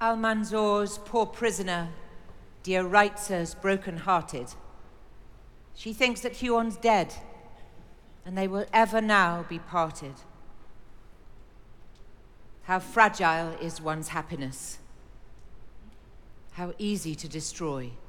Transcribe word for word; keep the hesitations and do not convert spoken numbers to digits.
Almanzor's poor prisoner, dear Reitzer's broken-hearted. She thinks that Huon's dead, and they will ever now be parted. How fragile is one's happiness. How easy to destroy.